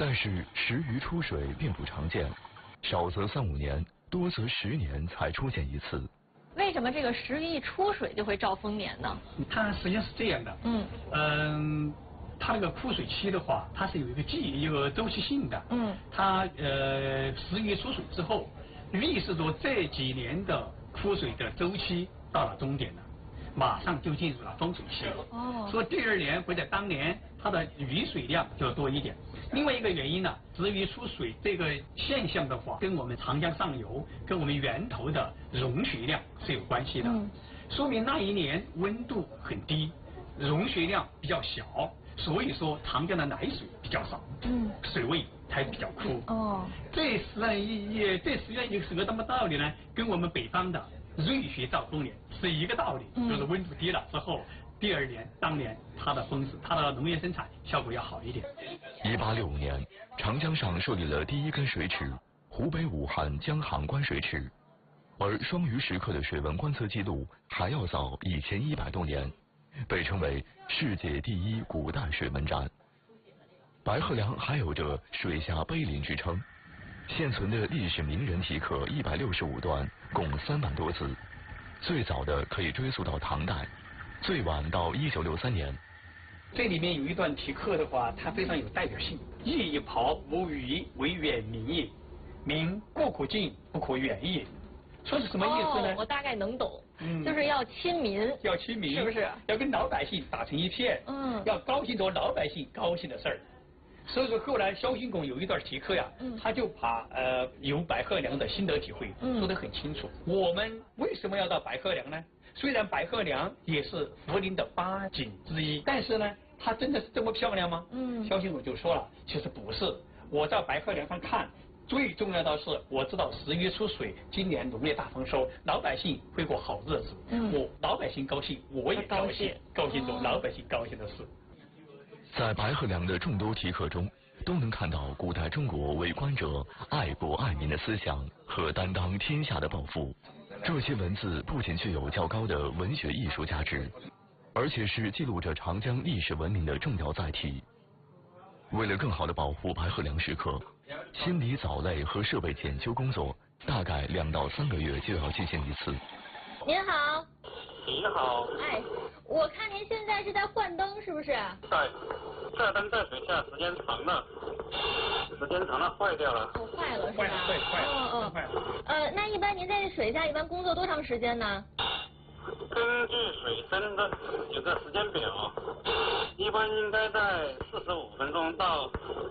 但是时鱼出水并不常见，少则3-5年，多则10年才出现一次。 为什么这个时鱼一出水就会兆丰年呢？ 它实际上是这样的，它那个枯水期的话，它是有一个周期性的。它时鱼出水之后，预示着这几年的枯水的周期到了终点了，马上就进入了丰水期。所以第2年或者当年它的雨水量就多一点。另外一个原因呢，时鱼出水这个现象的话，跟我们长江上游跟我们源头的融雪量是有关系的。说明那一年温度很低，融雪量比较小，所以说长江的奶水比较少，水位才比较枯。这实际上有什么道理呢？跟我们北方的瑞雪兆丰年是一个道理，就是温度低了之后，第2年当年它的农业生产效果要好一点。 1865年，长江上设立了第1根水尺——湖北武汉江杭关水尺，而双鱼时刻的水文观测记录还要早1100多年，被称为世界第1古代水文站。白鹤梁还有着水下碑林之称，现存的历史名人题刻165段，共300多字，最早的可以追溯到唐代，最晚到1963年。 这里面有一段题刻的话，它非常有代表性。一袍无鱼，为远民也，民不可近，不可远也。说是什么意思呢？ 我大概能懂，就是要亲民， 要亲民， 是不是？ 要跟老百姓打成一片，要高兴着老百姓高兴的事儿。所以说后来萧兴拱有一段题刻呀，他就把有白鹤梁的心得体会说得很清楚。我们为什么要到白鹤梁呢？虽然白鹤梁也是涪陵的8景之一，但是呢，它真的是这么漂亮吗？萧兴拱就说了，其实不是。我在白鹤梁上看，最重要的是我知道时鱼出水，今年农业大丰收，老百姓会过好日子。老百姓高兴，我也高兴，高兴做老百姓高兴的事。 在白鹤梁的众多题刻中，都能看到古代中国为官者爱国爱民的思想和担当天下的抱负。这些文字不仅具有较高的文学艺术价值，而且是记录着长江历史文明的重要载体。为了更好地保护白鹤梁时刻，清理藻类和设备检修工作大概2到3个月就要进行一次。 您好。 你好。 哎，我看您现在是在换灯，是不是？ 对，这灯在水下时间长了，坏掉了。 坏了是吧？ 坏了。 那一般您在水下一般工作多长时间呢？ 根据水深的有个时间表，一般应该在45分钟到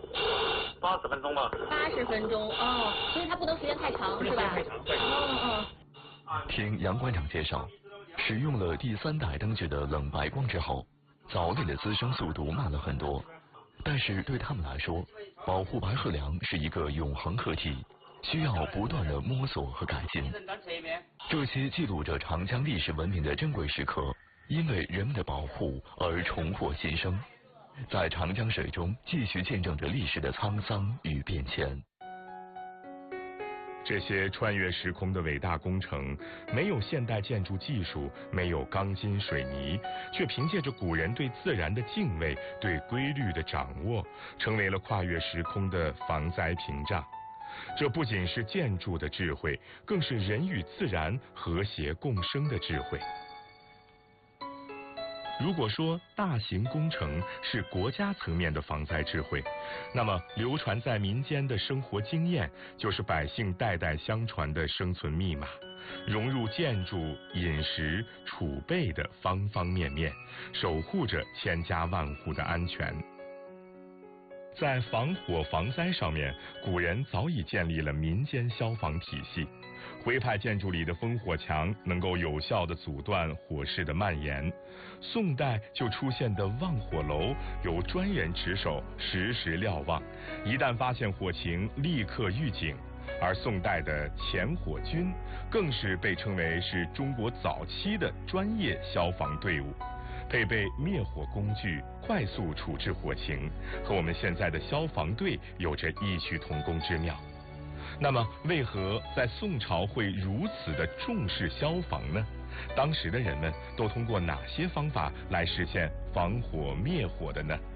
80分钟吧。 80分钟所以它不能时间太长，是吧？ 太长， 听杨馆长介绍，使用了第3代灯具的冷白光之后，藻类的滋生速度慢了很多，但是对他们来说，保护白鹤梁是一个永恒课题，需要不断的摸索和改进。这些记录着长江历史文明的珍贵时刻，因为人们的保护而重获新生，在长江水中继续见证着历史的沧桑与变迁。 这些穿越时空的伟大工程，没有现代建筑技术，没有钢筋水泥，却凭借着古人对自然的敬畏、对规律的掌握，成为了跨越时空的防灾屏障。这不仅是建筑的智慧，更是人与自然和谐共生的智慧。如果说大型工程是国家层面的防灾智慧，那么流传在民间的生活经验就是百姓代代相传的生存密码，融入建筑、饮食、储备的方方面面，守护着千家万户的安全。在防火防灾上面，古人早已建立了民间消防体系。徽派建筑里的烽火墙能够有效地阻断火势的蔓延，宋代就出现的望火楼有专人值守，实时瞭望，一旦发现火情立刻预警。而宋代的前火军更是被称为是中国早期的专业消防队伍，配备灭火工具，快速处置火情，和我们现在的消防队有着异曲同工之妙。那么为何在宋朝会如此的重视消防呢？当时的人们都通过哪些方法来实现防火灭火的呢？